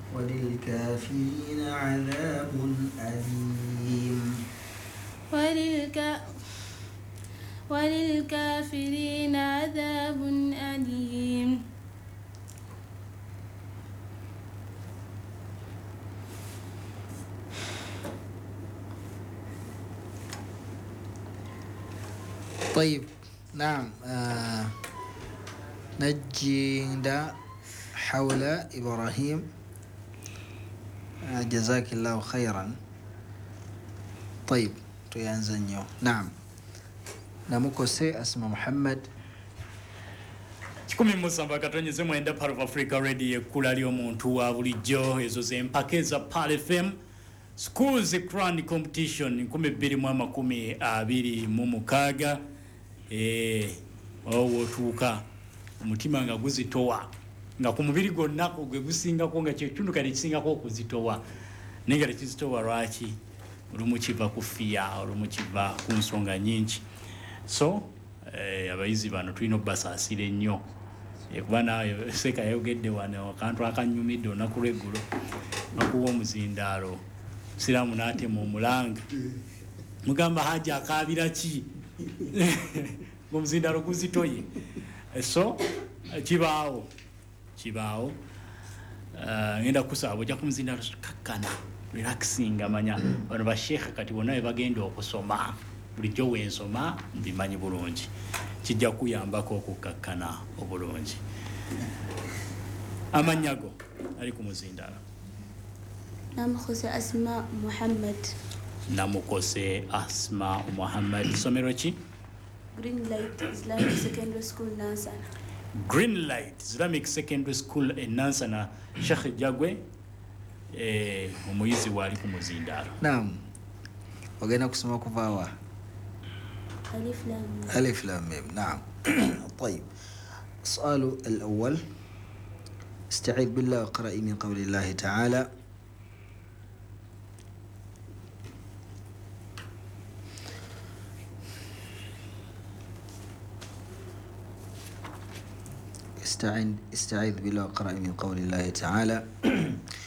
وللكافرين عذاب أليم. وللكافرين عذاب أليم. طيب نعم. نجي حول إبراهيم. جزاك الله خيرا. طيب tuyanze نعم namukose Asma Muhammad 17 Part of Africa Radio ekkula ly'omuntu wa bulijjo. Ezo ze mpaka za Pal FM Schools Grand Competition 2026 owotuuka omutima nga guzitowa nga ku mubiri gwonna gwe gusingako nga kyekitundu kati kisingako okuzitowa naye nga tekizitowa lwaki olumu kiva ku fiya olumu kiva ku nsonga nyingi. So abayizi bano tulina obbasaasira ennyo kuba nawe Seka yayogedde wano akantu akanyumidde olunaku lw'eggulo bakuwa omuzindaalo siraamu n'atema omulanga mugamba haja akaabira ki ng'omuzindaalo guzitoye. So kibaawo ngenda kusaba ojja ku muzindaalo kakkana relaxing amanya bano basheekha kati bonna we bagenda okusoma bulijjo wensoma mbimanyi bulungi kijja kuyambako okukkakkana obulungi. Amanyago ali ku muzindaalo. Namukose Asma Muhammad. Namukose Asma Muhammad. Somero ki? Greenlight Islamic Secondary School Nansana. Greenlight Islamic Secondary School in Nansana. Sheikh Jagwe omuyizi wali ku muzindaalo. Naam. Ogenda kusoma kuva wa? ألف لام ميم. نعم. طيب السؤال الأول استعيذ بالله وقرأ من قول الله تعالى استعيذ بالله وقرأ من قول الله تعالى